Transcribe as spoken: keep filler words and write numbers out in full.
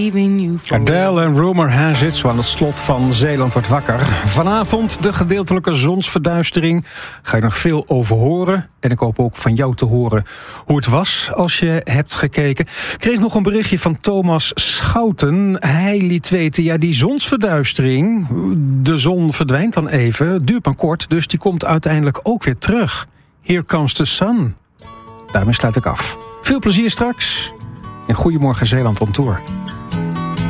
Adele en Rumor Has It, zo aan het slot van Zeeland wordt wakker. Vanavond de gedeeltelijke zonsverduistering. Ga je nog veel over horen. En ik hoop ook van jou te horen hoe het was als je hebt gekeken. Ik kreeg nog een berichtje van Thomas Schouten. Hij liet weten, ja, die zonsverduistering, de zon verdwijnt dan even, duurt maar kort, dus die komt uiteindelijk ook weer terug. Here comes the sun. Daarmee sluit ik af. Veel plezier straks. En Goedemorgen Zeeland on Tour.